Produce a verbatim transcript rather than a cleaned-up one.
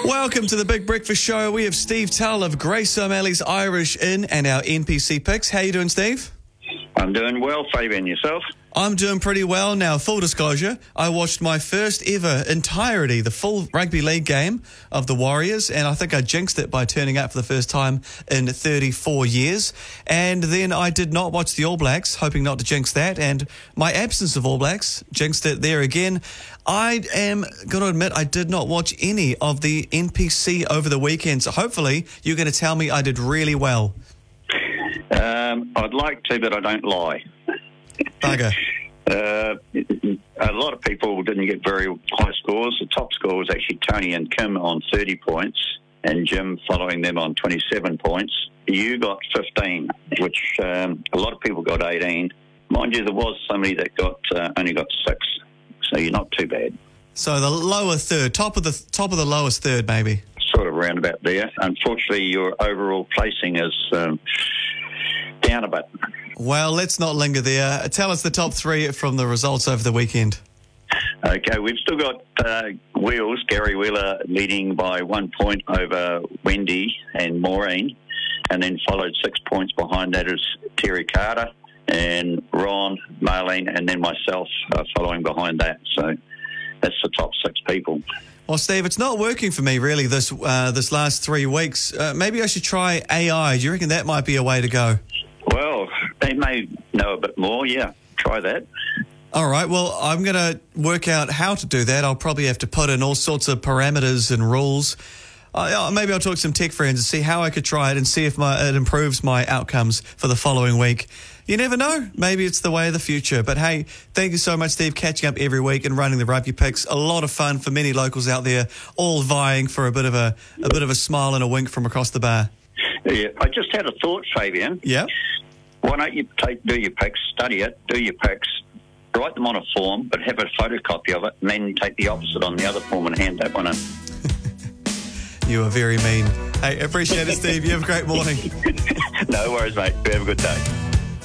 Welcome to the Big Breakfast Show. We have Steve Tull of Grace O'Malley's Irish Inn and our N P C picks. How you doing, Steve? I'm doing well, Fabian. Yourself? I'm doing pretty well. Now, full disclosure, I watched my first ever entirety, the full rugby league game of the Warriors, and I think I jinxed it by turning up for the first time in thirty-four years. And then I did not watch the All Blacks, hoping not to jinx that, and my absence of All Blacks jinxed it there again. I am going to admit I did not watch any of the N P C over the weekend, so hopefully you're going to tell me I did really well. Um, I'd like to, but I don't lie. Bugger. Uh, a lot of people didn't get very high scores. The top score was actually Tony and Kim on thirty points, and Jim following them on twenty-seven points. You got fifteen, which um, a lot of people got eighteen. Mind you, there was somebody that got uh, only got six, so you're not too bad. So the lower third, top of the top of the lowest third, maybe. Sort of roundabout there. Unfortunately, your overall placing is um, down a bit. Well, let's not linger there. Tell us the top three from the results over the weekend. Okay, we've still got uh, Wheels, Gary Wheeler leading by one point over Wendy and Maureen, and then followed six points behind that is Terry Carter and Ron, Marlene, and then myself uh, following behind that. So that's the top six people. Well, Steve, it's not working for me really this uh, this last three weeks. Uh, maybe I should try A I. Do you reckon that might be a way to go? Well, they may know a bit more. Yeah, try that. All right. Well, I'm going to work out how to do that. I'll probably have to put in all sorts of parameters and rules. Uh, maybe I'll talk to some tech friends and see how I could try it and see if my, it improves my outcomes for the following week. You never know. Maybe it's the way of the future. But hey, thank you so much, Steve, catching up every week and running the rugby picks. A lot of fun for many locals out there, all vying for a bit of a a bit of a smile and a wink from across the bar. Yeah, I just had a thought, Fabian. Yeah. Why don't you take do your picks, study it, do your picks, write them on a form, but have a photocopy of it, and then take the opposite on the other form and hand that one in. You are very mean. Hey, appreciate it, Steve. You have a great morning. No worries, mate. Have a good day.